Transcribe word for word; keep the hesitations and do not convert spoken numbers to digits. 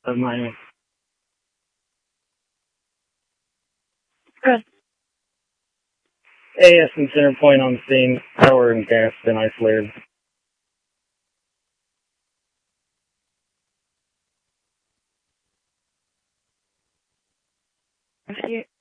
of Miami. Good. A S and center point on the scene. Power and gas been isolated. If you